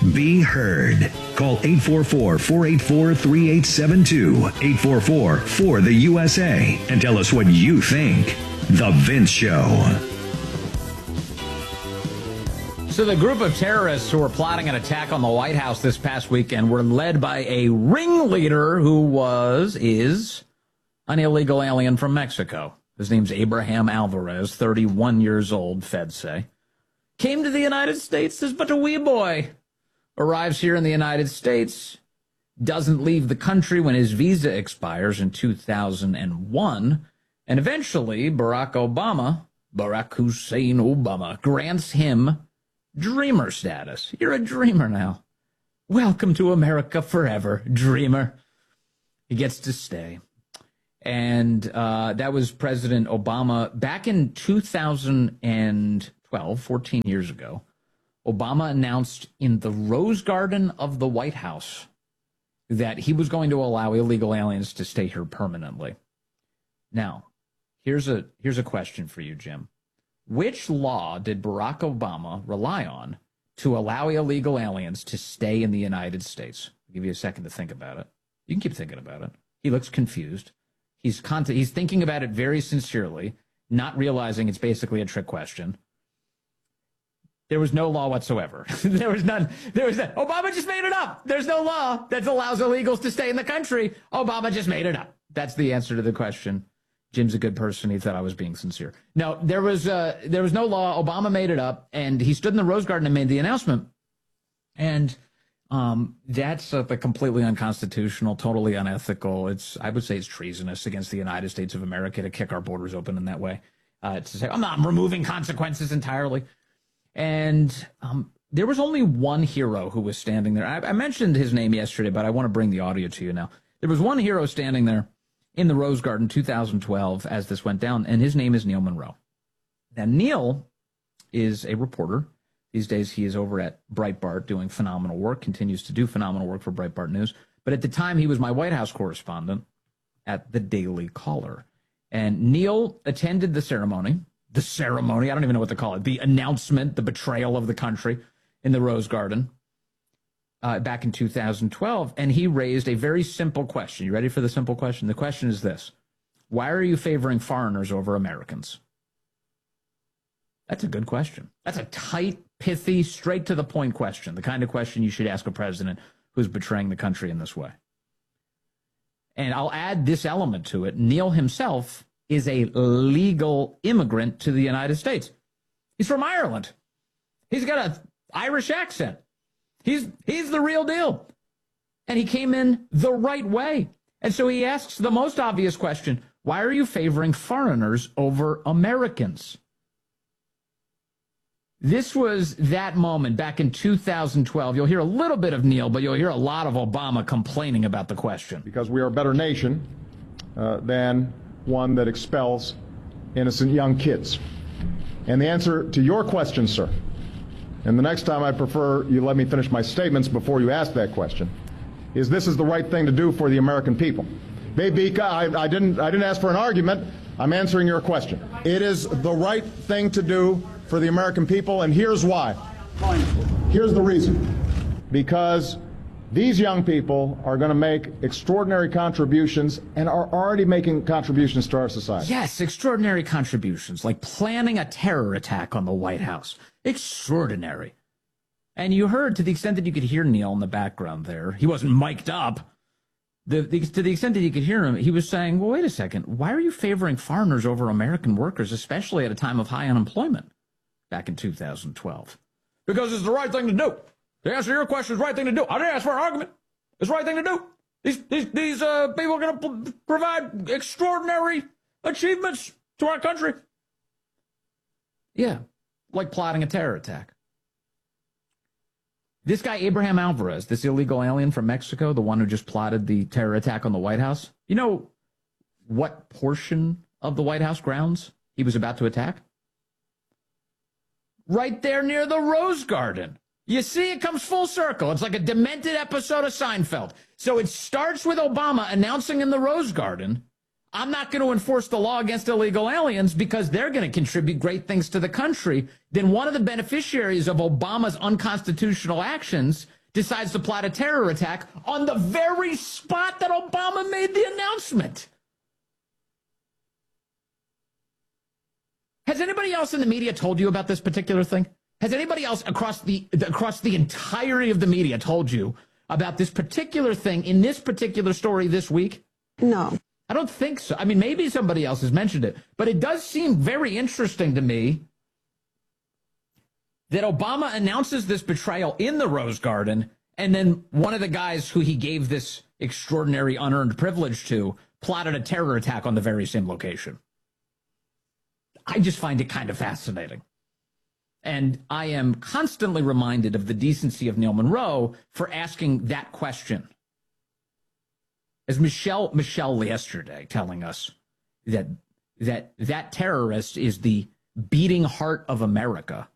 be heard. Call 844-484-3872, 844-4-THE-USA, and tell us what you think. The Vince Show. So the group of terrorists who were plotting an attack on the White House this past weekend were led by a ringleader who is an illegal alien from Mexico. His name's Abraham Alvarez, 31 years old, feds say. Came to the United States as but a wee boy. Arrives here in the United States. Doesn't leave the country when his visa expires in 2001. And eventually, Barack Hussein Obama, grants him dreamer status. You're a dreamer now. Welcome to America forever, dreamer. He gets to stay. And that was President Obama back in 2012, 14 years ago. Obama announced in the Rose Garden of the White House that he was going to allow illegal aliens to stay here permanently. Now, here's a question for you, Jim. Which law did Barack Obama rely on to allow illegal aliens to stay in the United States? I'll give you a second to think about it. You can keep thinking about it. He looks confused. He's thinking about it very sincerely, not realizing it's basically a trick question. There was no law whatsoever. There was none. Obama just made it up. There's no law that allows illegals to stay in the country. Obama just made it up. That's the answer to the question. Jim's a good person. He thought I was being sincere. No, there was no law. Obama made it up, and he stood in the Rose Garden and made the announcement. And that's completely unconstitutional, totally unethical. I would say it's treasonous against the United States of America to kick our borders open in that way. To say, I'm removing consequences entirely. And there was only one hero who was standing there. I mentioned his name yesterday, but I want to bring the audio to you now. There was one hero standing there in the Rose Garden 2012 as this went down, and his name is Neil Monroe. Now, Neil is a reporter. These days, he is over at Breitbart doing phenomenal work, continues to do phenomenal work for Breitbart News. But at the time, he was my White House correspondent at the Daily Caller. And Neil attended the ceremony, I don't even know what to call it, the announcement, the betrayal of the country in the Rose Garden back in 2012. And he raised a very simple question. You ready for the simple question? The question is this: why are you favoring foreigners over Americans? That's a good question. That's a tight, pithy, straight to the point question, the kind of question you should ask a president who's betraying the country in this way. And I'll add this element to it. Neil himself is a legal immigrant to the United States. He's from Ireland. He's got an Irish accent. He's the real deal. And he came in the right way. And so he asks the most obvious question: why are you favoring foreigners over Americans? This was that moment back in 2012. You'll hear a little bit of Neil, but you'll hear a lot of Obama complaining about the question. Because we are a better nation than one that expels innocent young kids. And the answer to your question, sir, and the next time I prefer you let me finish my statements before you ask that question, is this is the right thing to do for the American people. Baby, I didn't ask for an argument. I'm answering your question. It is the right thing to do for the American people, and here's why. Here's the reason. Because these young people are going to make extraordinary contributions and are already making contributions to our society. Yes, extraordinary contributions, like planning a terror attack on the White House. Extraordinary. And you heard, to the extent that you could hear Neil in the background there, he wasn't mic'd up. To the extent that you could hear him, he was saying, well, wait a second, why are you favoring foreigners over American workers, especially at a time of high unemployment back in 2012? Because it's the right thing to do. To answer your question, it's the right thing to do. I didn't ask for an argument. It's the right thing to do. These people are going to provide extraordinary achievements to our country. Yeah, like plotting a terror attack. This guy, Abraham Alvarez, this illegal alien from Mexico, the one who just plotted the terror attack on the White House, you know what portion of the White House grounds he was about to attack? Right there near the Rose Garden. You see, it comes full circle. It's like a demented episode of Seinfeld. So it starts with Obama announcing in the Rose Garden, I'm not going to enforce the law against illegal aliens because they're going to contribute great things to the country. Then one of the beneficiaries of Obama's unconstitutional actions decides to plot a terror attack on the very spot that Obama made the announcement. Has anybody else in the media told you about this particular thing? Has anybody else across the entirety of the media told you about this particular thing in this particular story this week? No. I don't think so. I mean, maybe somebody else has mentioned it, but it does seem very interesting to me that Obama announces this betrayal in the Rose Garden, and then one of the guys who he gave this extraordinary unearned privilege to plotted a terror attack on the very same location. I just find it kind of fascinating. And I am constantly reminded of the decency of Neil Monroe for asking that question. As Michelle yesterday telling us that terrorist is the beating heart of America.